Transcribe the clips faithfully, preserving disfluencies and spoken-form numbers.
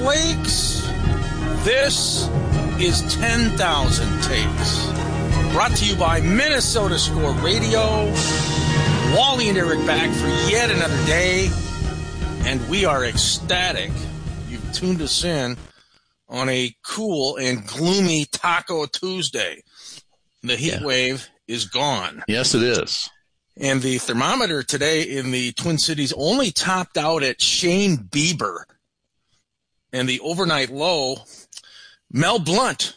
Lakes. This is ten thousand Takes. Brought to you by Minnesota Score Radio. Wally and Eric back for yet another day. And we are ecstatic you've tuned us in on a cool and gloomy Taco Tuesday. The heat yeah. wave is gone. Yes, it is. And the thermometer today in the Twin Cities only topped out at Shane Bieber. And the overnight low, Mel Blount.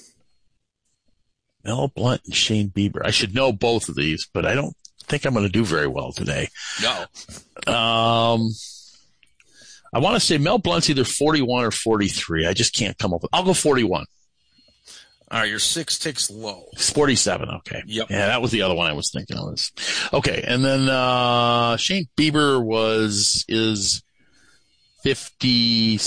Mel Blount and Shane Bieber. I should know both of these, but I don't think I'm going to do very well today. No. Um, I want to say Mel Blount's either forty-one or forty-three. I just can't come up with. I'll go forty-one. All right, you're six ticks low. It's forty-seven, okay. Yep. Yeah, that was the other one I was thinking of. Okay, and then uh, Shane Bieber was is fifty,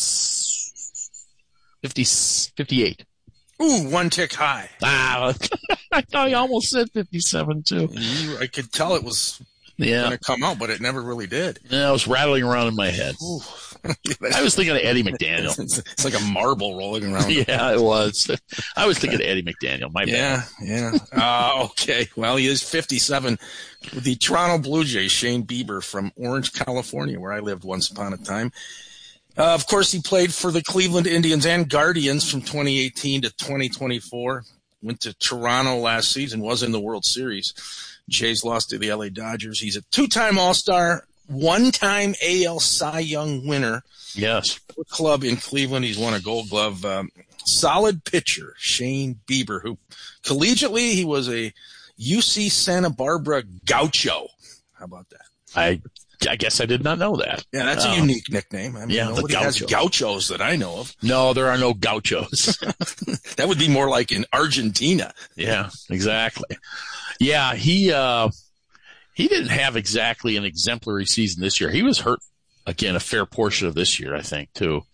fifty, fifty-eight. Ooh, one tick high. Ah, I thought you almost said fifty-seven, too. You, I could tell it was yeah. going to come out, but it never really did. Yeah, I was rattling around in my head. I was thinking of Eddie McDaniel. It's, it's like a marble rolling around. Yeah, it was. I was thinking of Eddie McDaniel. My bad. Yeah, yeah. Uh, okay. Well, he is fifty-seven. With the Toronto Blue Jays, Shane Bieber from Orange, California, where I lived once upon a time. Uh, of course, he played for the Cleveland Indians and Guardians from twenty eighteen to twenty twenty-four. Went to Toronto last season, was in the World Series. Jays lost to the L A Dodgers. He's a two-time All-Star, one-time A L Cy Young winner. Yes. Club in Cleveland. He's won a Gold Glove. Um, solid pitcher, Shane Bieber, who collegiately he was a U C Santa Barbara Gaucho. How about that? I I guess I did not know that. Yeah, that's um, a unique nickname. I mean, yeah, nobody has gauchos that I know of. No, there are no gauchos. That would be more like in Argentina. Yeah, exactly. Yeah, he uh, he didn't have exactly an exemplary season this year. He was hurt again a fair portion of this year, I think, too.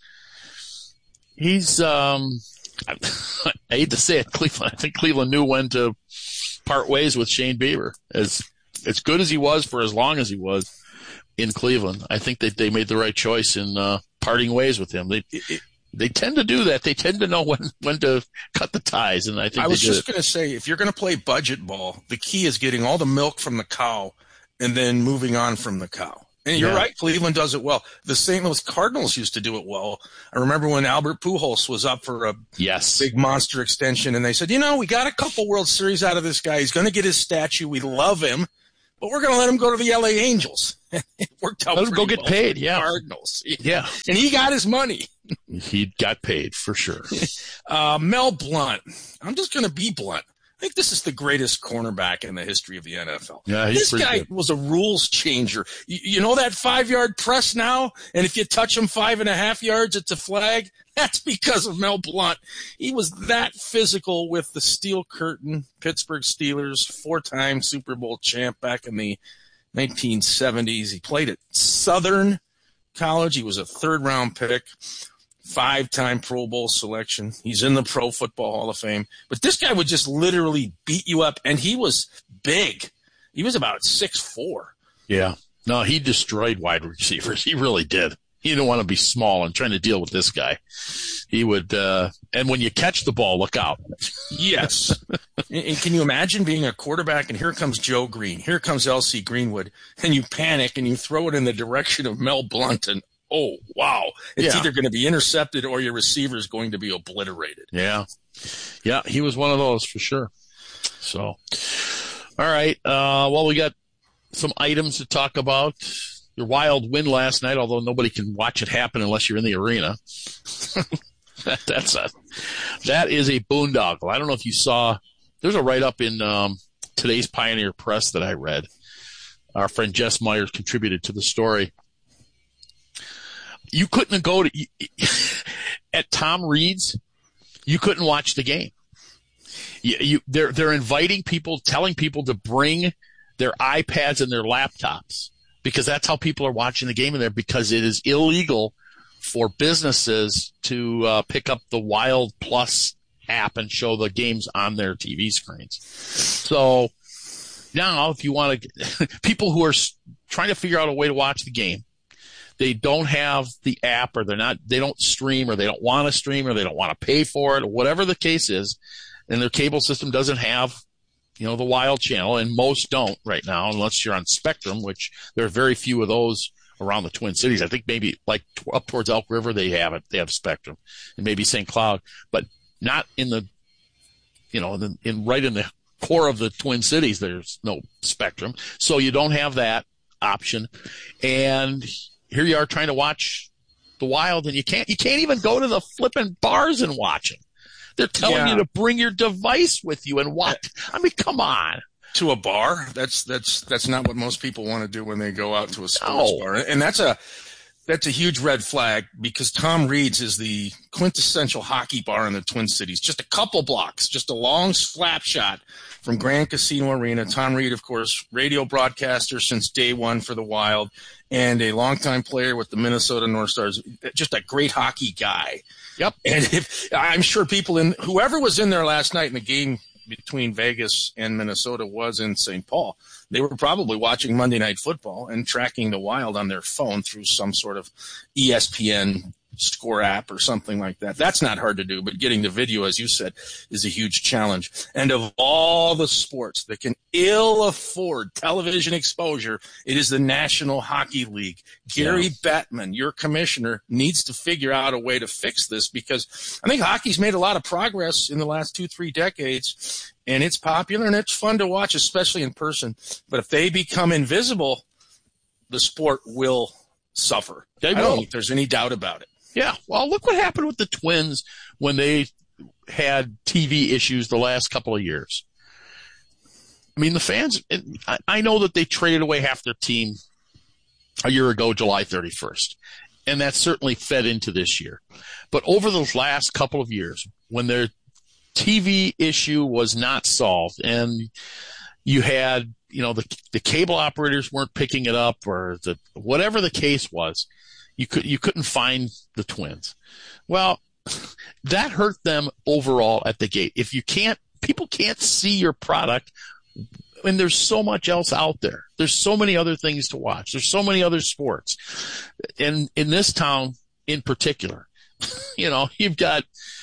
He's um, I hate to say it, Cleveland. I think Cleveland knew when to part ways with Shane Bieber. As as good as he was for as long as he was in Cleveland, I think that they made the right choice in uh, parting ways with him. They it, they tend to do that. They tend to know when, when to cut the ties, and I think I was they just going to say, if you're going to play budget ball, the key is getting all the milk from the cow and then moving on from the cow. And you're yeah. right, Cleveland does it well. The Saint Louis Cardinals used to do it well. I remember when Albert Pujols was up for a yes. big monster extension, and they said, you know, we got a couple World Series out of this guy. He's going to get his statue. We love him. But we're going to let him go to the L A Angels. It worked out. Let him go get well paid, yeah. Cardinals. Yeah. And he got his money. He got paid, for sure. uh, Mel Blount. I'm just going to be blunt. I think this is the greatest cornerback in the history of the N F L. Yeah, he's this guy good. was a rules changer. You, you know that five-yard press now? And if you touch him five and a half yards, it's a flag? That's because of Mel Blount. He was that physical with the Steel Curtain, Pittsburgh Steelers, four-time Super Bowl champ back in the nineteen seventies. He played at Southern College. He was a third-round pick. Five-time Pro Bowl selection. He's in the Pro Football Hall of Fame. But this guy would just literally beat you up, and he was big. He was about six foot four. Yeah. No, he destroyed wide receivers. He really did. He didn't want to be small and trying to deal with this guy. He would, uh, and when you catch the ball, look out. Yes. And can you imagine being a quarterback, and here comes Joe Green, here comes L C Greenwood, and you panic and you throw it in the direction of Mel Blount, and oh, wow. It's yeah. either going to be intercepted or your receiver is going to be obliterated. Yeah. Yeah, he was one of those for sure. So, all right. Uh, well, we got some items to talk about. Your Wild win last night, although nobody can watch it happen unless you're in the arena. that, that's a, that is a boondoggle. I don't know if you saw, there's a write-up in um, today's Pioneer Press that I read. Our friend Jess Myers contributed to the story. You couldn't go to at Tom Reed's. You couldn't watch the game. You, you, they're they're inviting people, telling people to bring their iPads and their laptops because that's how people are watching the game in there. Because it is illegal for businesses to uh, pick up the Wild Plus app and show the games on their T V screens. So now, if you want to, people who are trying to figure out a way to watch the game. they don't have the app, or they're not, they don't stream, or they don't want to stream, or they don't want to pay for it, or whatever the case is, and their cable system doesn't have, you know, the Wild channel, and most don't right now, unless you're on Spectrum, which there are very few of those around the Twin Cities. I think maybe like up towards Elk River they have it, they have Spectrum, and maybe Saint Cloud, but not in the, you know, in, in right in the core of the Twin Cities, there's no Spectrum. So you don't have that option. And here you are trying to watch the Wild, and you can't, you can't even go to the flipping bars and watch it. They're telling yeah. you to bring your device with you and watch. I mean, come on. To a bar? That's that's that's not what most people want to do when they go out to a sports no. bar. And that's a that's a huge red flag, because Tom Reed's is the quintessential hockey bar in the Twin Cities. Just a couple blocks, just a long slap shot from Grand Casino Arena. Tom Reed, of course, radio broadcaster since day one for the Wild, and a longtime player with the Minnesota North Stars. Just a great hockey guy. Yep. And if, I'm sure people in whoever was in there last night in the game between Vegas and Minnesota was in Saint Paul, they were probably watching Monday Night Football and tracking the Wild on their phone through some sort of E S P N score app or something like that. That's not hard to do, but getting the video, as you said, is a huge challenge. And of all the sports that can ill afford television exposure, it is the National Hockey League. Gary yeah. Bettman, your commissioner, needs to figure out a way to fix this, because I think hockey's made a lot of progress in the last two, three decades, and it's popular and it's fun to watch, especially in person. But if they become invisible, the sport will suffer. They I will. don't think there's any doubt about it. Yeah. Well, look what happened with the Twins when they had T V issues the last couple of years. I mean, the fans, I know that they traded away half their team a year ago, July thirty-first, and that certainly fed into this year. But over those last couple of years, when their T V issue was not solved, and you had, you know, the the cable operators weren't picking it up, or the whatever the case was, you could you couldn't find the Twins. Well, that hurt them overall at the gate. If you can't, people can't see your product, and there's so much else out there. There's so many other things to watch. There's so many other sports. And in this town in particular, you know, you've got,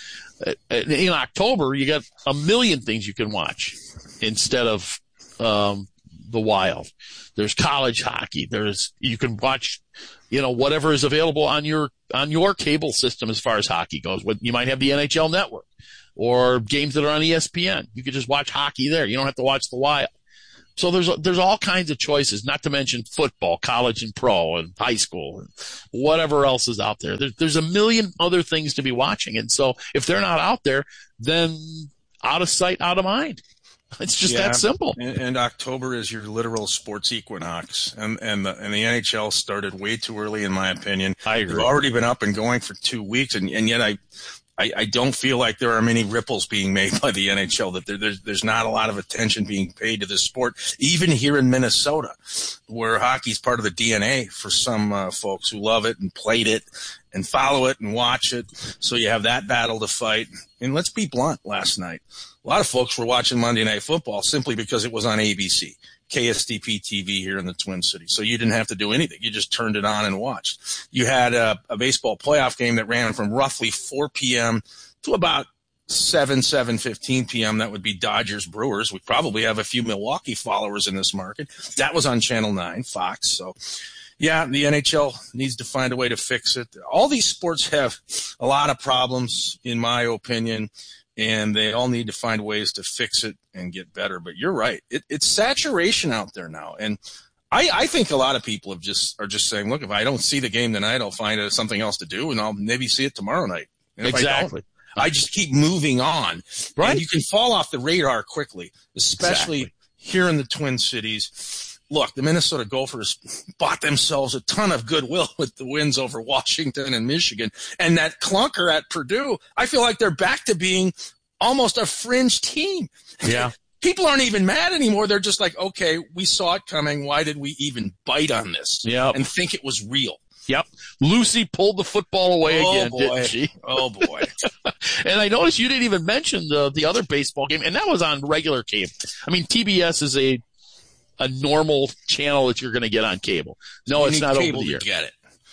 in October, you got a million things you can watch instead of um, the Wild. There's college hockey. There's, you can watch, you know, whatever is available on your, on your cable system as far as hockey goes. You might have the N H L Network or games that are on E S P N. You could just watch hockey there. You don't have to watch the Wild. So there's, there's all kinds of choices, not to mention football, college and pro and high school and whatever else is out there. There's, there's a million other things to be watching. And so if they're not out there, then out of sight, out of mind. It's just yeah, that simple. And, and October is your literal sports equinox, and and the, and the N H L started way too early, in my opinion. I agree. They've already been up and going for two weeks, and, and yet I, I I don't feel like there are many ripples being made by the N H L. That there, there's there's not a lot of attention being paid to this sport, even here in Minnesota, where hockey's part of the D N A for some uh, folks who love it and played it and follow it and watch it. So you have that battle to fight. And let's be blunt, last night, a lot of folks were watching Monday Night Football simply because it was on A B C, K S D P T V here in the Twin Cities. So you didn't have to do anything. You just turned it on and watched. You had a, a baseball playoff game that ran from roughly four p.m. to about seven, seven fifteen p.m. That would be Dodgers Brewers. We probably have a few Milwaukee followers in this market. That was on Channel nine, Fox. So, yeah, the N H L needs to find a way to fix it. All these sports have a lot of problems, in my opinion, and they all need to find ways to fix it and get better. But you're right. It, it's saturation out there now. And I, I think a lot of people have just are just saying, look, if I don't see the game tonight, I'll find uh, something else to do, and I'll maybe see it tomorrow night. And if exactly. I don't, I just keep moving on. Right. And you can fall off the radar quickly, especially exactly. here in the Twin Cities. Look, the Minnesota Gophers bought themselves a ton of goodwill with the wins over Washington and Michigan. And that clunker at Purdue, I feel like they're back to being almost a fringe team. Yeah. People aren't even mad anymore. They're just like, okay, we saw it coming. Why did we even bite on this? Yep. And think it was real? Yep. Lucy pulled the football away oh, again, boy. didn't she? Oh, boy. And I noticed you didn't even mention the, the other baseball game, and that was on regular cable. I mean, T B S is a a normal channel that you're going to get on cable. No, you it's need not cable over the to air. Get it.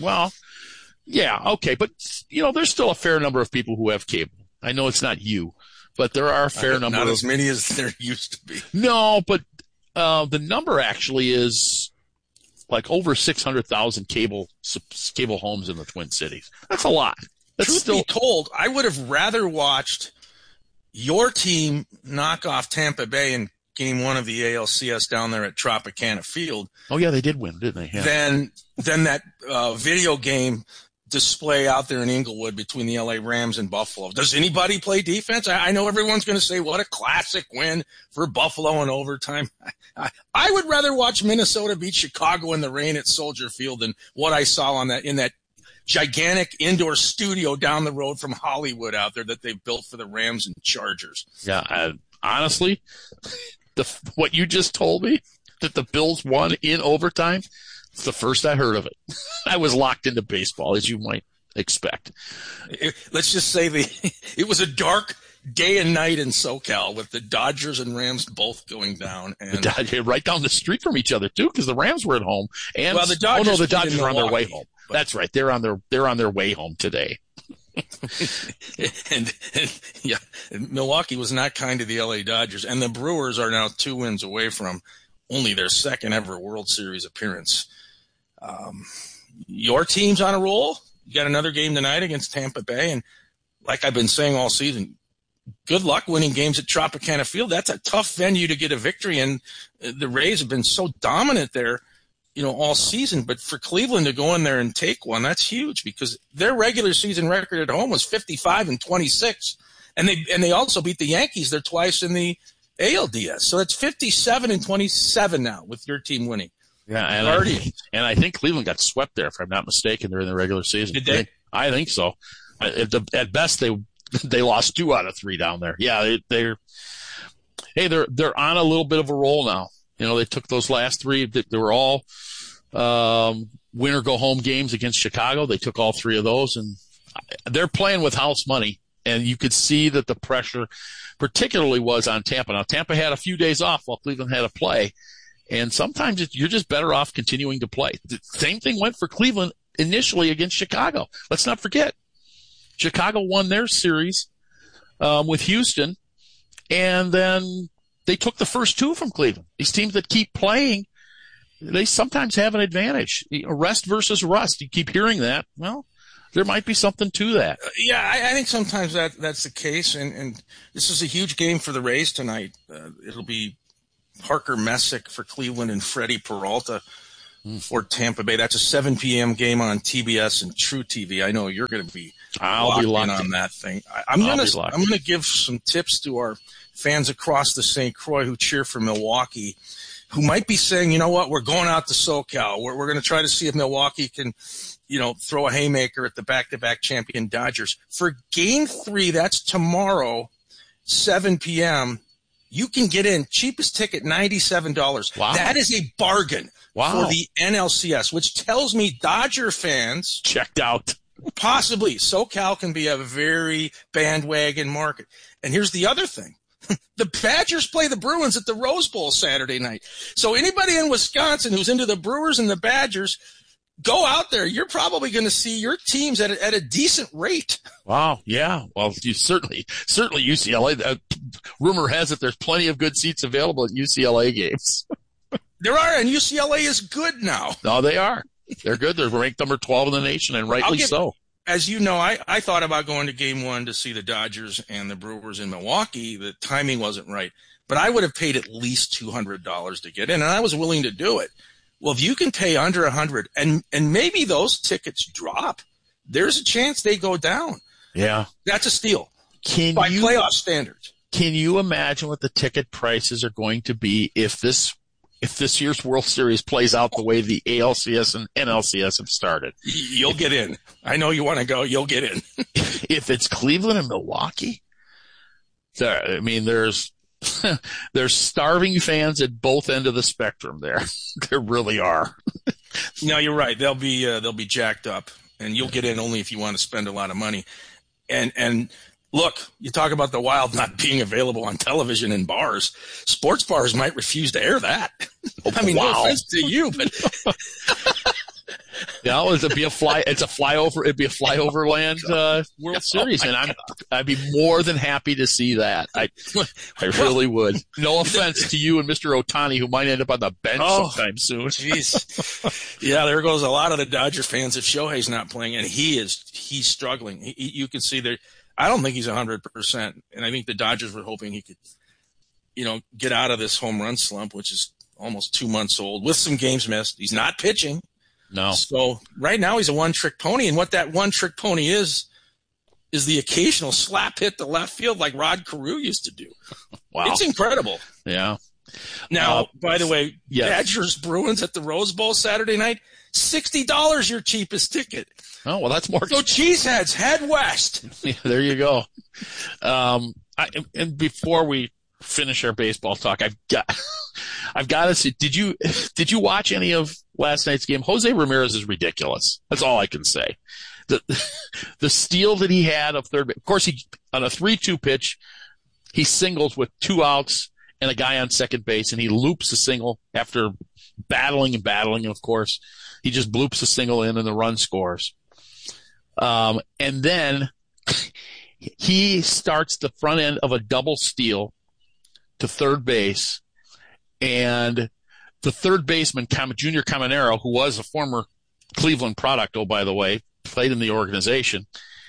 Well, yeah, okay, but you know, there's still a fair number of people who have cable. I know it's not you, but there are a fair number. Not of, as many as there used to be. No, but uh, the number actually is like over six hundred thousand cable cable homes in the Twin Cities. That's a lot. That's Truth still be told, I would have rather watched your team knock off Tampa Bay in game one of the A L C S down there at Tropicana Field. Oh, yeah, they did win, didn't they? Yeah. Than, than that uh, video game display out there in Inglewood between the L A Rams and Buffalo. Does anybody play defense? I, I know everyone's going to say, what a classic win for Buffalo in overtime. I, I would rather watch Minnesota beat Chicago in the rain at Soldier Field than what I saw on that in that gigantic indoor studio down the road from Hollywood out there that they've built for the Rams and Chargers. Yeah, I, honestly, the what you just told me, that the Bills won in overtime, it's the first I heard of it. I was locked into baseball, as you might expect. It, let's just say the it was a dark day and night in SoCal with the Dodgers and Rams both going down. And the, right down the street from each other, too, because the Rams were at home. And, well, the Dodgers, oh, no, the Dodgers are on their way Milwaukee, home. That's right. They're on their they're on their way home today. and, and yeah, Milwaukee was not kind to the L A Dodgers, and the Brewers are now two wins away from only their second ever World Series appearance. Um, your team's on a roll. You got another game tonight against Tampa Bay, and like I've been saying all season, good luck winning games at Tropicana Field. That's a tough venue to get a victory, and the Rays have been so dominant there, you know, all season. But for Cleveland to go in there and take one, that's huge because their regular season record at home was fifty-five and twenty-six, and they and they also beat the Yankees there twice in the A L D S. So it's fifty-seven and twenty-seven now with your team winning. Yeah, and I, think, and I think Cleveland got swept there, if I'm not mistaken. They're in the regular season. Did they? I think, I think so. At, the, at best, they they lost two out of three down there. Yeah, they, they're hey, they're they're on a little bit of a roll now. You know, they took those last three. They were all um, win or go home games against Chicago. They took all three of those, and they're playing with house money. And you could see that the pressure, particularly, was on Tampa. Now, Tampa had a few days off while Cleveland had to play. And sometimes it, you're just better off continuing to play. The same thing went for Cleveland initially against Chicago. Let's not forget, Chicago won their series um, with Houston, and then they took the first two from Cleveland. These teams that keep playing, they sometimes have an advantage. Rest versus rust. You keep hearing that. Well, there might be something to that. Uh, yeah, I, I think sometimes that that's the case, and, and this is a huge game for the Rays tonight. Uh, it'll be Parker Messick for Cleveland and Freddie Peralta mm. for Tampa Bay. That's a seven p.m. game on T B S and True T V. I know you're going to be I'll locked be locked in on in. that thing. I, I'm going to I'm going to give some tips to our fans across the Saint Croix who cheer for Milwaukee, who might be saying, you know what, we're going out to SoCal. We're, we're going to try to see if Milwaukee can, you know, throw a haymaker at the back-to-back champion Dodgers. For game three, that's tomorrow, seven p.m., you can get in, cheapest ticket, ninety-seven dollars. Wow. That is a bargain wow. for the N L C S, which tells me Dodger fans checked out. Possibly. SoCal can be a very bandwagon market. And here's the other thing. The Badgers play the Bruins at the Rose Bowl Saturday night. So anybody in Wisconsin who's into the Brewers and the Badgers, go out there. You're probably going to see your teams at a, at a decent rate. Wow. Yeah. Well, you certainly, certainly U C L A. Uh, rumor has it there's plenty of good seats available at U C L A games. There are, and U C L A is good now. No, they are. They're good. They're ranked number twelve in the nation, and rightly give, so. As you know, I, I thought about going to game one to see the Dodgers and the Brewers in Milwaukee. The timing wasn't right. But I would have paid at least two hundred dollars to get in, and I was willing to do it. Well, if you can pay under one hundred dollars, and, and maybe those tickets drop, there's a chance they go down. Yeah. That's a steal can by you, playoff standards. Can you imagine what the ticket prices are going to be if this if this year's World Series plays out the way the A L C S and N L C S have started? You'll get in. I know you want to go. You'll get in. If it's Cleveland and Milwaukee, there, I mean, there's there's starving fans at both ends of the spectrum there. There really are. No, you're right. They'll be uh, they'll be jacked up, and you'll get in only if you want to spend a lot of money. And and look, you talk about the Wild not being available on television in bars. Sports bars might refuse to air that. I mean, wow. no offense to you, but Yeah, it'd be a fly. It's a flyover. It'd be a flyover land uh, World Series, and I'm I'd be more than happy to see that. I I really would. No offense to you and Mister Ohtani, who might end up on the bench oh, sometime soon. Jeez, yeah, there goes a lot of the Dodger fans if Shohei's not playing, and he is he's struggling. He, you can see there. I don't think he's a hundred percent, and I think the Dodgers were hoping he could, you know, get out of this home run slump, which is almost two months old, with some games missed. He's not pitching. No. So right now he's a one-trick pony, and what that one-trick pony is is the occasional slap hit to left field like Rod Carew used to do. Wow. It's incredible. Yeah. Now, uh, by the way, yes. Badgers Bruins at the Rose Bowl Saturday night, sixty dollars your cheapest ticket. Oh, well, that's more. So cheeseheads, head west. Yeah, there you go. Um, I, and before we finish our baseball talk, I've got, I've got to see. Did you, did you watch any of last night's game? Jose Ramirez is ridiculous. That's all I can say. The, the steal that he had of third base, of course, he, on a three two pitch, he singles with two outs and a guy on second base, and he loops a single after battling and battling, of course. He just bloops a single in and the run scores. Um, and then he starts the front end of a double steal to third base, and the third baseman, Junior Caminero, who was a former Cleveland product, oh, by the way, played in the organization,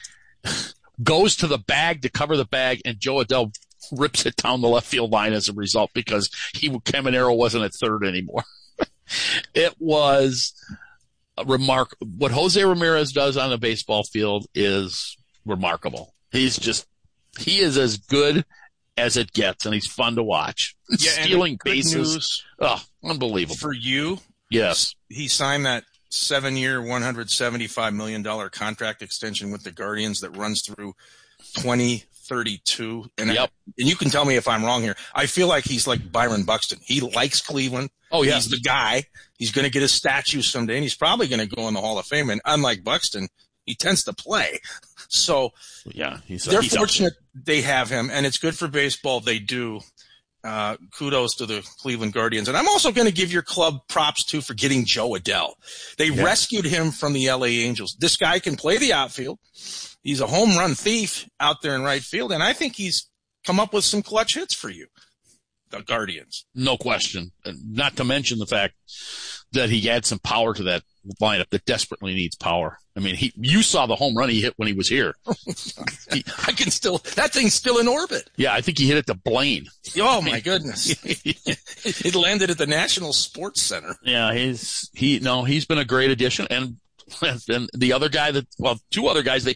goes to the bag to cover the bag, and Joe Adell rips it down the left field line as a result because he Caminero wasn't at third anymore. It was a remark. What Jose Ramirez does on the baseball field is remarkable. He's just he is as good as it gets, and he's fun to watch. Yeah, stealing bases, news oh, unbelievable for you. Yes, he signed that seven-year, one hundred seventy-five million dollars contract extension with the Guardians that runs through twenty thirty-two. And, yep. I, and you can tell me if I'm wrong here. I feel like he's like Byron Buxton. He likes Cleveland. Oh, yeah. He's the guy. He's going to get a statue someday, and he's probably going to go in the Hall of Fame. And unlike Buxton, he tends to play. So yeah, he's, they're he's fortunate they have him, and it's good for baseball. They do. Uh, kudos to the Cleveland Guardians. And I'm also going to give your club props, too, for getting Joe Adell. They yeah. rescued him from the L A Angels. This guy can play the outfield. He's a home run thief out there in right field, and I think he's come up with some clutch hits for you, the Guardians. No question. Not to mention the fact that he adds some power to that lineup that desperately needs power. I mean, he you saw the home run he hit when he was here. he, I can still – that thing's still in orbit. Yeah, I think he hit it to Blaine. Oh, my goodness. It landed at the National Sports Center. Yeah, he's – he no, he's been a great addition. And, and the other guy that – well, two other guys they